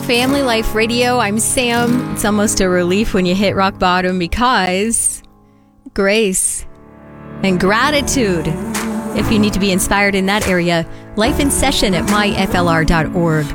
Family Life Radio. I'm Sam. It's almost a relief when you hit rock bottom because grace and gratitude. If you need to be inspired in that area, Life in Session at myflr.org.